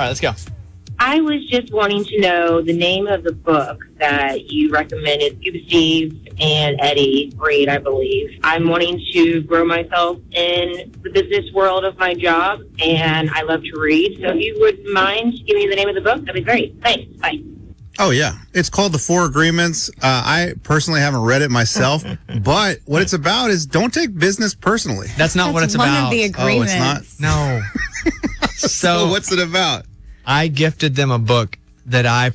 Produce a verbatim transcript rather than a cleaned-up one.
right, let's go. I was just wanting to know the name of the book that you recommended Scuba Steve and Eddie read, I believe. I'm wanting to grow myself in the business world of my job, and I love to read. So if you would mind giving me the name of the book, that'd be great. Thanks. Bye. Oh, yeah. It's called The Four Agreements. Uh, I personally haven't read it myself, but what it's about is don't take business personally. That's not That's what it's one about. of the Oh, it's agreements. not? No. So So what's it about? I gifted them a book that I